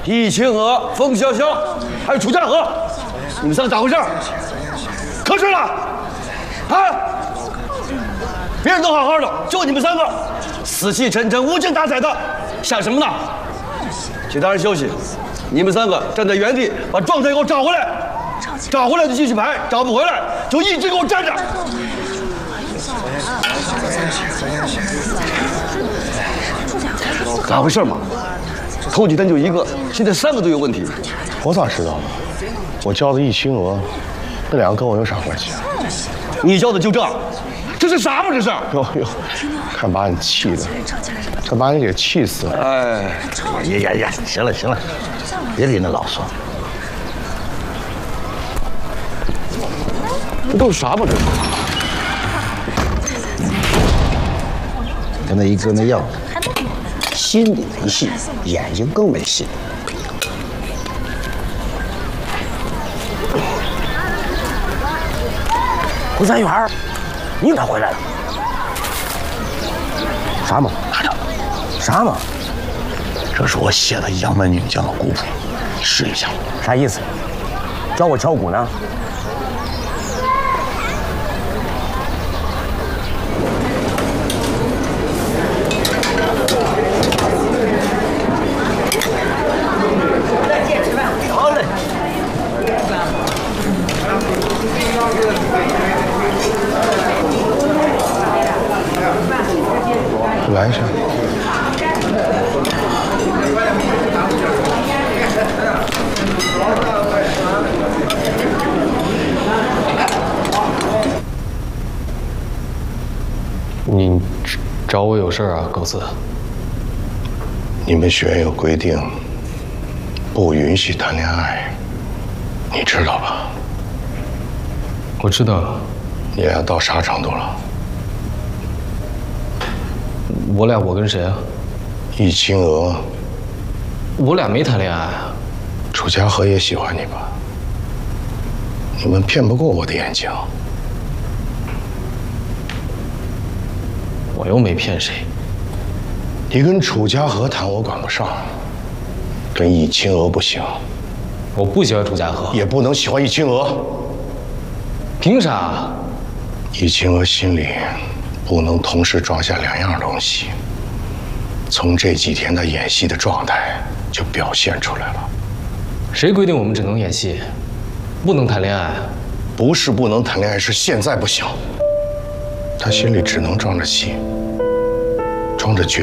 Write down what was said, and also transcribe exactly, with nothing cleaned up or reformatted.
易清娥、冯潇潇，还有楚家河，你们三个咋回事？可是了，啊！别人都好好的，就你们三个死气沉沉、无精打采的，想什么呢？其他人休息，你们三个站在原地，把状态给我找回来。找回来就继续排，找不回来就一直给我站着。咋回事嘛？头几天就一个，现在三个都有问题。 我咋知道呢？我叫的易清娥，那两个跟我有啥关系啊？ 你叫的就这，这是啥嘛？这是？ 哟哟，看把你气的，这把你给气死了。 哎， 呀呀呀！行了行了，别理那老说。 这都是啥嘛？这是？ 跟那一哥那样，心里没戏，眼睛更没戏。胡三元，你咋回来了？啥嘛？啥嘛？这是我写的杨门女将的古谱，试一下。啥意思？教我敲鼓呢？好嘞。 来一下。 你找我有事啊，高四？ 你们学院有规定，不允许谈恋爱，你知道吧？ 我知道。 你俩到啥程度了？ 我俩，我跟谁啊？ 易清娥。 我俩没谈恋爱啊。 楚家河也喜欢你吧？你们骗不过我的眼睛。 我又没骗谁。 你跟楚家河谈我管不上，跟易清娥不行。 我不喜欢楚家河， 也不能喜欢易清娥。 凭啥？ 易清娥心里不能同时装下两样东西，从这几天他演戏的状态就表现出来了。 谁规定我们只能演戏，不能谈恋爱？ 不是不能谈恋爱，是现在不行。他心里只能装着戏，装着绝